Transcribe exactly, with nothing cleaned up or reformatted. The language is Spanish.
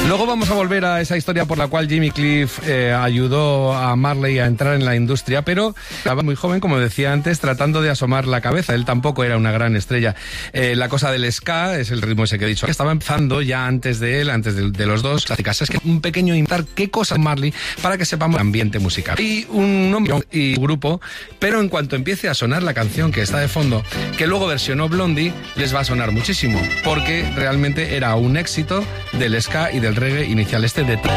Luego vamos a volver a esa historia por la cual Jimmy Cliff eh, ayudó a Marley a entrar en la industria, pero estaba muy joven, como decía antes, tratando de asomar la cabeza. Él tampoco era una gran estrella. Eh, la cosa del ska, es el ritmo ese que he dicho, que estaba empezando ya antes de él, antes de, de los dos. Es que un pequeño imitar qué cosas Marley para que sepamos el ambiente musical. Y un nombre y grupo, pero en cuanto empiece a sonar la canción que está de fondo, que luego versionó Blondie, les va a sonar muchísimo, porque realmente era un éxito del ska y del reggae inicial este de